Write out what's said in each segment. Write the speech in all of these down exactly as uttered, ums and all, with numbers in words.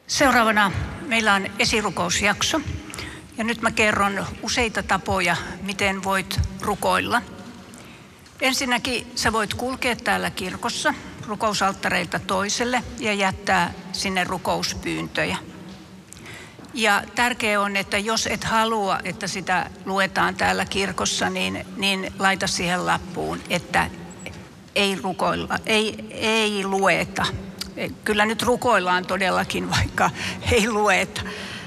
Seuraavana meillä on esirukousjakso ja nyt mä kerron useita tapoja, miten voit rukoilla. Ensinnäkin sä voit kulkea täällä kirkossa rukousalttareilta toiselle ja jättää sinne rukouspyyntöjä. Ja tärkeää on, että jos et halua, että sitä luetaan täällä kirkossa, niin, niin laita siihen lappuun, että ei rukoilla, ei, ei lueta. Kyllä nyt rukoillaan todellakin, vaikka ei lueta.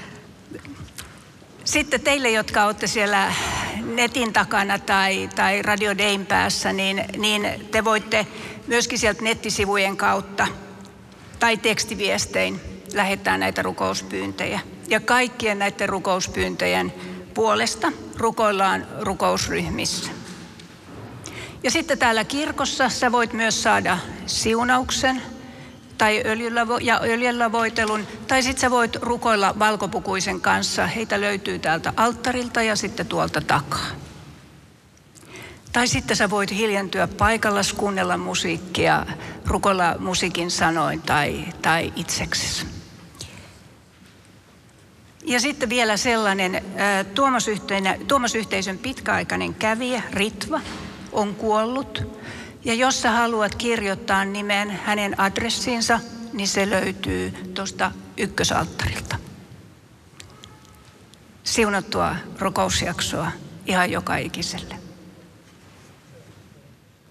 Sitten teille, jotka olette siellä netin takana tai, tai Radio Dayn päässä, niin, niin te voitte myöskin sieltä nettisivujen kautta tai tekstiviestein lähettää näitä rukouspyyntejä. Ja kaikkien näiden rukouspyyntöjen puolesta rukoillaan rukousryhmissä. Ja sitten täällä kirkossa sä voit myös saada siunauksen tai öljyllä, ja öljyllä voitelun, tai sitten sä voit rukoilla valkopukuisen kanssa. Heitä löytyy täältä alttarilta ja sitten tuolta takaa. Tai sitten sä voit hiljentyä paikalla, kuunnella musiikkia, rukoilla musiikin sanoin tai, tai itseksesi. Ja sitten vielä sellainen, Tuomas-yhteisön pitkäaikainen kävijä, Ritva, on kuollut. Ja jos sä haluat kirjoittaa nimen hänen adressinsa, niin se löytyy tuosta ykkösalttarilta. Siunattua rukousjaksoa ihan joka ikiselle.